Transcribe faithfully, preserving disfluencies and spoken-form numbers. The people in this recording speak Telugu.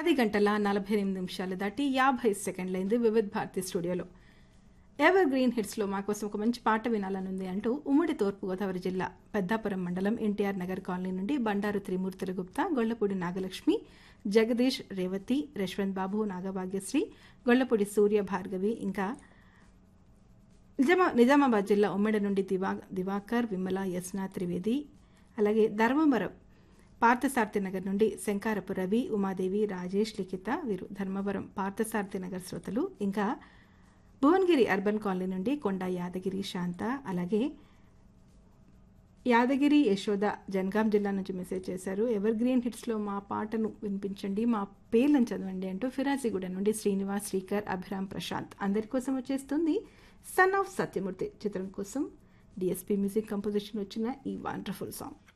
పది గంటల నలభై ఎనిమిది నిమిషాలు దాటి యాభై సెకండ్లైంది వివిధ్ భారతి స్టూడియోలో. ఎవర్ గ్రీన్ హిట్స్లో మాకోసం ఒక మంచి పాట వినాలనుంది అంటూ ఉమ్మడి తూర్పుగోదావరి జిల్లా పెద్దాపురం మండలం ఎన్టీఆర్ నగర్ కాలనీ నుండి బండారు త్రిమూర్తుల గుప్తా, గొల్లపూడి నాగలక్ష్మి, జగదీష్, రేవతి, యశ్వంత్ బాబు, నాగభాగ్యశ్రీ, గొల్లపూడి సూర్య, భార్గవి, ఇంకా నిజామా నిజామాబాద్ జిల్లా ఉమ్మడి నుండి దివా దివాకర్, విమల, యస్నా, త్రివేది, అలాగే ధర్మవరం పార్థసారథి నగర్ నుండి శంకారపు రవి, ఉమాదేవి, రాజేష్, లిఖిత, వీరు ధర్మవరం పార్థసారథి నగర్ శ్రోతలు. ఇంకా భువనగిరి అర్బన్ కాలనీ నుండి కొండ యాదగిరి, శాంత, అలాగే యాదగిరి యశోద జనగాం జిల్లా నుంచి మెసేజ్ చేశారు. ఎవర్ గ్రీన్ హిట్స్లో మా పాటను వినిపించండి, మా పేర్లను చదవండి అంటూ ఫిరాజీగూడ నుండి శ్రీనివాస్, శ్రీకర్, అభిరామ్, ప్రశాంత్ అందరి కోసం వచ్చేస్తుంది సన్ ఆఫ్ సత్యమూర్తి చిత్రం కోసం డిఎస్పీ మ్యూజిక్ కంపోజిషన్ వచ్చిన ఈ వండర్ఫుల్ సాంగ్.